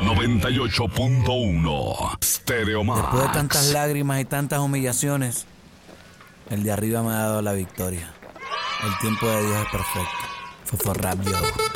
98.1 Stereo Max. Después de tantas lágrimas y tantas humillaciones, el de arriba me ha dado la victoria. El tiempo de Dios es perfecto. Fofo Rap, yo.